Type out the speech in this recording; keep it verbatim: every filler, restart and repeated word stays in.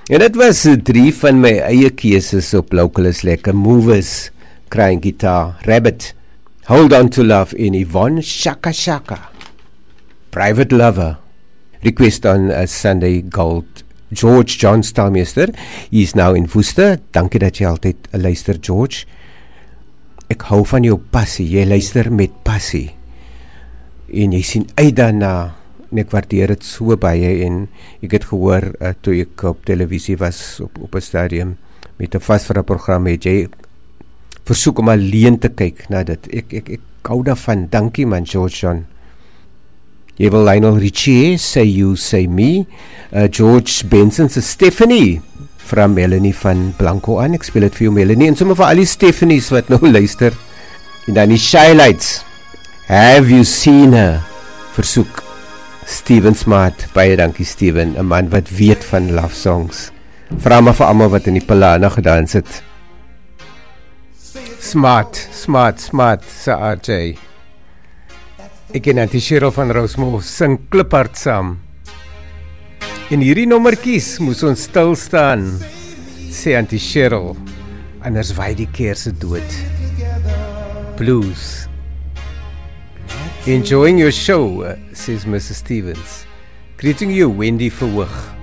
En dit was drie van my eie keuses op Local is Lekker. Movers, Crying Guitar, Rabbit, Hold On To Love en Yvonne Shaka Shaka, Private Lover, Request on a Sunday Gold, George John Stalmeester, hy is nou in Woester. Dankie dat jy altyd luister, George. Ek hou van jou passie, jy luister met passie. En jy sien uit daarna, en ek waardeer het so baie, en ek het gehoor, uh, toe ek op televisie was, op, op een stadium, met een vast vir een program, het jy versoek om alleen te kyk na dit. Ek, ek, ek hou daarvan, dankie man, George John. Jy wil Lionel Richie, Say You, Say Me, uh, George Benson, se Stephanie, van Melanie van Blanco aan, ek speel het vir jou Melanie, en sommer vir al die Stephanies wat nou luister, en dan die Shylights, Have You Seen Her, versoek, Steven Smart, baie dankie Steven, 'n man wat weet van love songs, vra maar vir almal wat in die Palana gedans het. Smart, smart, smart, sy R J. Ek en Auntie Cheryl van Rosemont sing kliphard saam. En hierdie nommertjies moes ons stil staan, sê Auntie Cheryl, anders waai die kerse dood. Blues. Enjoying your show, says Missus Stevens. Greeting you, Wendy Verhoog.